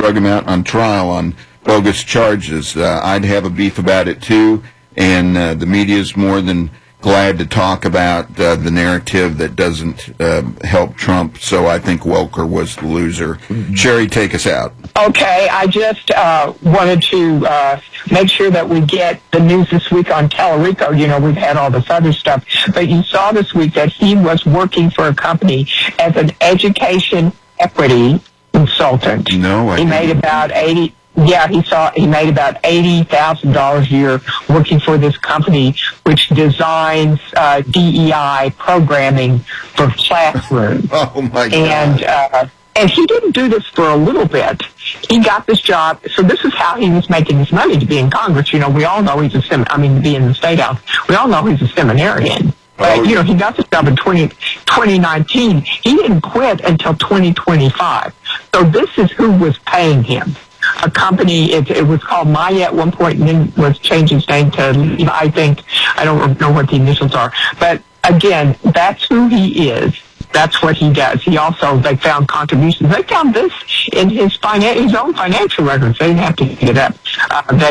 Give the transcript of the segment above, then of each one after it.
drug him out on trial on bogus charges. I'd have a beef about it, too, and the media's more than glad to talk about the narrative that doesn't help Trump, so I think Welker was the loser. Sherry, take us out. Okay, I just wanted to make sure that we get the news this week on Tallarico. You know, we've had all this other stuff, but you saw this week that he was working for a company as an education equity consultant. No, he made about 80. Yeah, he made about $80,000 a year working for this company, which designs DEI programming for classrooms. Oh my God! And he didn't do this for a little bit. He got this job. So this is how he was making his money to be in Congress. You know, we all know he's to be in the State House. We all know he's a seminarian. But, you know, he got this job in 2019. He didn't quit until 2025. So this is who was paying him. A company, it was called Maya at one point, and then was changed its name to Levi, I think. I don't know what the initials are. But again, that's who he is. That's what he does. They found contributions. They found this in his own financial records. They didn't have to dig it up. That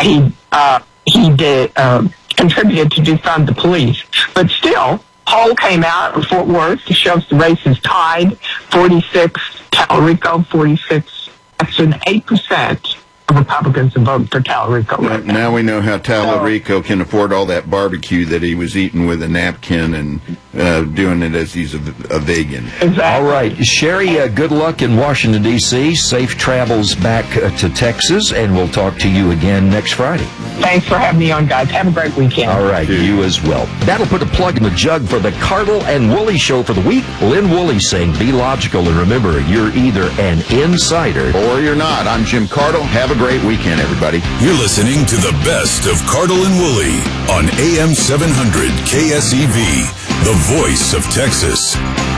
he did contributed to defund the police. But still, poll came out in Fort Worth. It shows the race is tied. 46 Tallarico, 46. That's an 8% of Republicans to vote for Tallarico right now. Now we know how Tallarico can afford all that barbecue that he was eating with a napkin and doing it as he's a vegan. Exactly. All right. Sherry, good luck in Washington, D.C. Safe travels back to Texas, and we'll talk to you again next Friday. Thanks for having me on, guys. Have a great weekend. All right. You as well. That'll put a plug in the jug for the Cardle and Woolley Show for the week. Lynn Woolley saying, be logical, and remember, you're either an insider or you're not. I'm Jim Cardle. Have a great weekend, everybody. You're listening to the best of Cardle and Woolley on AM 700 KSEV, the voice of Texas.